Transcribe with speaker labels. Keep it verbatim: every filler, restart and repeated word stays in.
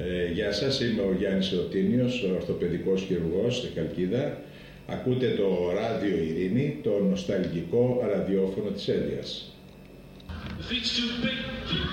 Speaker 1: Ε, γεια σας, είμαι ο Γιάννης Ρωτίνιος, ορθοπαιδικός χειρουργός στη Χαλκίδα. Ακούτε το Ράδιο Ειρήνη, το νοσταλγικό ραδιόφωνο της Ένδειας.